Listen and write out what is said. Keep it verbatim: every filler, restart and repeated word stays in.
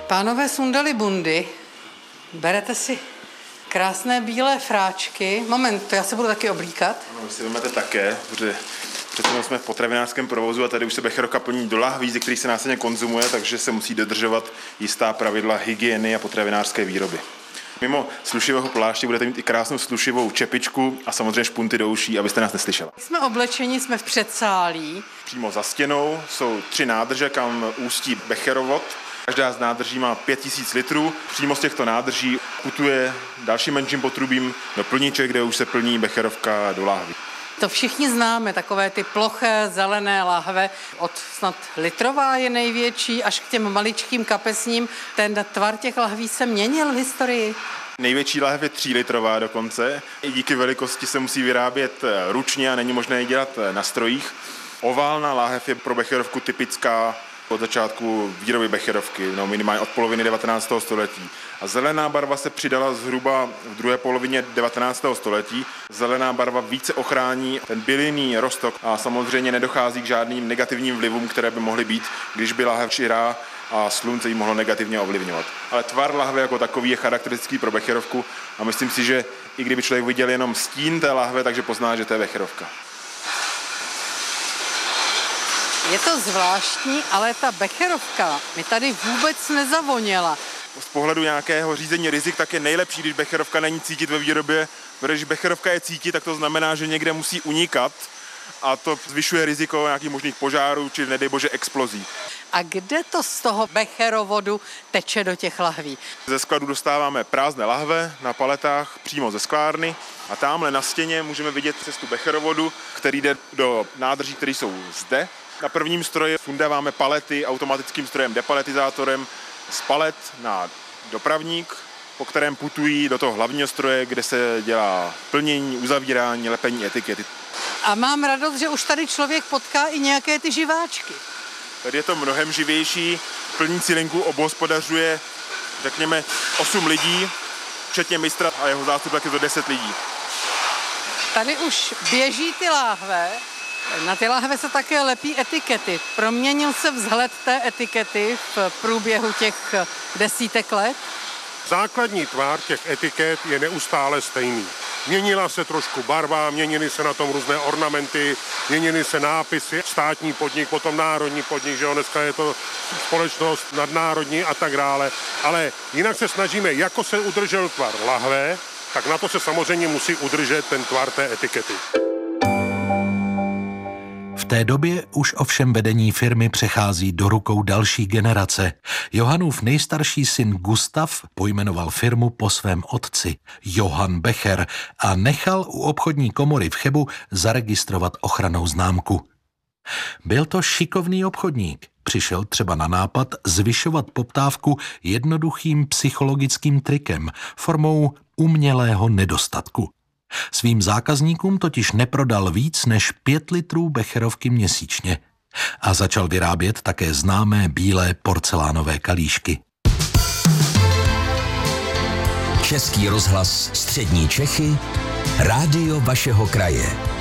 Pánové sundali bundy, berete si krásné bílé fráčky. Moment, to já se budu taky oblíkat. Ano, vy si vezmete také, protože přece jsme v potravinářském provozu a tady už se becherovka plní do lahví, ze kterých se následně konzumuje, takže se musí dodržovat jistá pravidla hygieny a potravinářské výroby. Mimo slušivého pláště budete mít i krásnou slušivou čepičku a samozřejmě špunty do uší, abyste nás neslyšela. Jsme oblečeni, jsme v předsálí. Přímo za stěnou jsou tři nádrže, kam ústí becherovod. Každá z nádrží má pět tisíc litrů. Přímo z těchto nádrží putuje dalším menším potrubím do plníček, kde už se plní becherovka do lahví. To všichni známe, takové ty ploché zelené lahve, od snad litrová je největší, až k těm maličkým kapesním. Ten tvar těch lahví se měnil v historii. Největší lahev je třílitrová dokonce. I díky velikosti se musí vyrábět ručně a není možné ji dělat na strojích. Oválná lahev je pro becherovku typická od začátku výroby becherovky, no minimálně od poloviny devatenáctého století. A zelená barva se přidala zhruba v druhé polovině devatenáctého století. Zelená barva více ochrání ten bylinný roztok a samozřejmě nedochází k žádným negativním vlivům, které by mohly být, když by lahev širá a slunce ji mohlo negativně ovlivňovat. Ale tvar lahve jako takový je charakteristický pro becherovku a myslím si, že i kdyby člověk viděl jenom stín té lahve, takže pozná, že to je becherovka. Je to zvláštní, ale ta becherovka mi tady vůbec nezavoněla. Z pohledu nějakého řízení rizik tak je nejlepší, když becherovka není cítit ve výrobě, protože když becherovka je cítit, tak to znamená, že někde musí unikat a to zvyšuje riziko nějakých možných požárů či nedej bože explozí. A kde to z toho becherovodu teče do těch lahví? Ze skladu dostáváme prázdné lahve na paletách přímo ze sklárny a tamhle na stěně můžeme vidět cestu becherovodu, který jde do nádrží, které jsou zde. Na prvním stroji sundáváme palety automatickým strojem depaletizátorem z palet na dopravník, po kterém putují do toho hlavního stroje, kde se dělá plnění, uzavírání, lepení etikety. A mám radost, že už tady člověk potká i nějaké ty živáčky. Tady je to mnohem živější. Plnící linku obhospodařuje, řekněme, osm lidí, včetně mistra a jeho zástupek je to deset lidí. Tady už běží ty láhve. Na ty láhve se také lepí etikety. Proměnil se vzhled té etikety v průběhu těch desítek let? Základní tvar těch etiket je neustále stejný. Měnila se trošku barva, měnily se na tom různé ornamenty, měnily se nápisy, státní podnik, potom národní podnik, že jo, dneska je to společnost nadnárodní a tak dále. Ale jinak se snažíme, jako se udržel tvar lahve, tak na to se samozřejmě musí udržet ten tvar té etikety. V té době už ovšem vedení firmy přechází do rukou další generace. Johanův nejstarší syn Gustav pojmenoval firmu po svém otci, Johann Becher, a nechal u obchodní komory v Chebu zaregistrovat ochrannou známku. Byl to šikovný obchodník. Přišel třeba na nápad zvyšovat poptávku jednoduchým psychologickým trikem, formou umělého nedostatku. Svým zákazníkům totiž neprodal víc než pět litrů becherovky měsíčně a začal vyrábět také známé bílé porcelánové kalíšky. Český rozhlas Střední Čechy, rádio vašeho kraje.